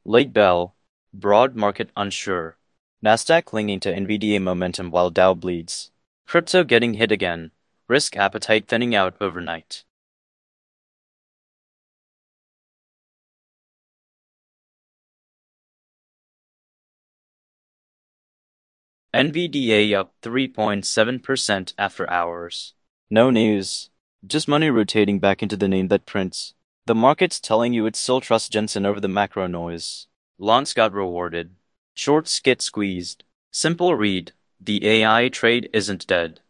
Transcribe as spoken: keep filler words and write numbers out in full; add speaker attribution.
Speaker 1: Late bell, broad market unsure. Nasdaq clinging to Nvidia momentum while Dow bleeds. Crypto getting hit again. Risk appetite thinning out overnight. N V D A up three point seven percent after hours. No news. Just money rotating back into the name that prints. The market's telling you it still trusts Jensen over the macro noise. Longs got rewarded. Shorts get squeezed. Simple read. The A I trade isn't dead.